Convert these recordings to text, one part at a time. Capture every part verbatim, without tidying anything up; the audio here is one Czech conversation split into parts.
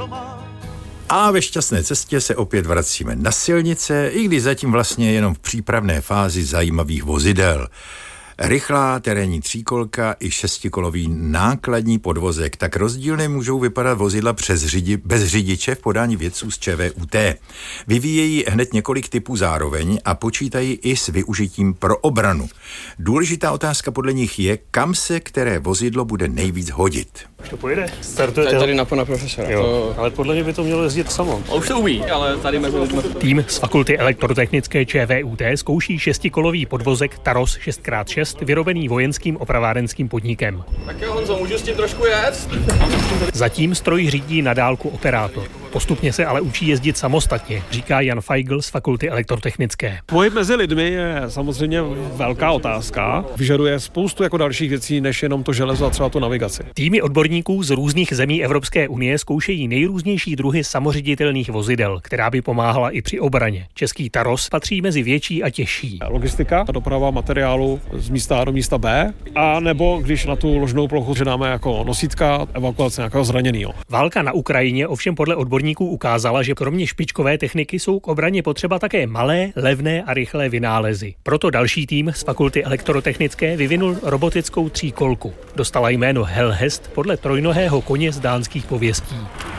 A ve šťastné cestě se opět vracíme na silnice, i když zatím vlastně jenom v přípravné fázi zajímavých vozidel. Rychlá terénní tříkolka i šestikolový nákladní podvozek. Tak rozdílně můžou vypadat vozidla přes řidi, bez řidiče v podání vědců z ČVUT. Vyvíjejí hned několik typů zároveň a počítají i s využitím pro obranu. Důležitá otázka podle nich je, kam se které vozidlo bude nejvíc hodit. Už to pojede? Startuje tady, tady na pana profesora. Jo, to... ale podle mě by to mělo jezdit samo. A už to umí, ale tady mezi lidmi. Tým z Fakulty elektrotechnické ČVUT zkouší šestikolový podvozek Taros šest krát šest, vyrobený vojenským opravárenským podnikem. Tak jo, Honzo, můžu s tím trošku jet? Zatím stroj řídí na dálku operátor. Postupně se ale učí jezdit samostatně, říká Jan Feigl z Fakulty elektrotechnické. Pohyb mezi lidmi je samozřejmě velká otázka. Vyžaduje spoustu jako dalších věcí, než jenom to železo a třeba tu navigaci. Týmy odborníků z různých zemí Evropské unie zkoušejí nejrůznější druhy samoředitelných vozidel, která by pomáhala i při obraně. Český Taros patří mezi větší a těžší. Logistika, doprava materiálu z místa A do místa B, a nebo když na tu ložnou plochu předáme jako nosítka, evakuace nějakého zraněného. Válka na Ukrajině ovšem podle odborníků ukázala, že kromě špičkové techniky jsou k obraně potřeba také malé, levné a rychlé vynálezy. Proto další tým z Fakulty elektrotechnické vyvinul robotickou tříkolku. Dostala jméno Hellhest podle trojnohého koně z dánských pověstí.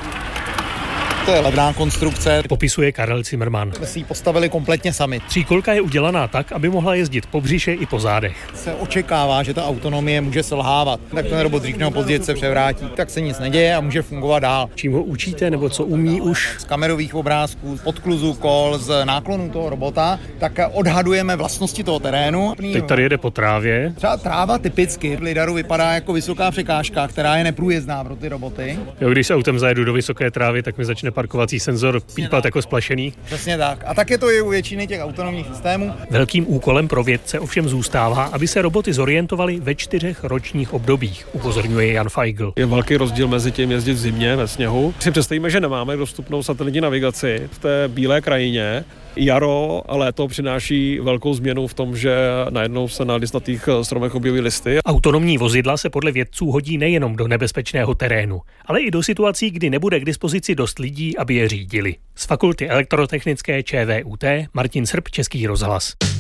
To je levná konstrukce, popisuje Karel Zimmermann. Jsme si ji postavili kompletně sami. Tříkolka je udělaná tak, aby mohla jezdit po břiše i po zádech. Se očekává, že ta autonomie může selhávat. Tak ten robot dřív nebo později se převrátí, tak se nic neděje a může fungovat dál. Čím ho učíte, nebo co umí už? Z kamerových obrázků, z podkluzu kol, z náklonu toho robota, tak odhadujeme vlastnosti toho terénu. Teď tady jede po trávě. Třeba tráva typicky v lidaru vypadá jako vysoká překážka, která je neprůjezdná pro ty roboty. Jo, když se autem zajedu do vysoké trávy, tak mi začne parkovací senzor pípat jako splašený. Přesně tak. A tak je to i u většiny těch autonomních systémů. Velkým úkolem pro vědce ovšem zůstává, aby se roboty zorientovaly ve čtyřech ročních obdobích, upozorňuje Jan Feigl. Je velký rozdíl mezi tím jezdit v zimě ve sněhu. Si představíme, že nemáme dostupnou satelitní navigaci v té bílé krajině. Jaro a léto přináší velkou změnu v tom, že najednou se na listnatých stromech objeví listy. Autonomní vozidla se podle vědců hodí nejenom do nebezpečného terénu, ale i do situací, kdy nebude k dispozici dost lidí, aby je řídili. Z Fakulty elektrotechnické ČVUT Martin Srb, Český rozhlas.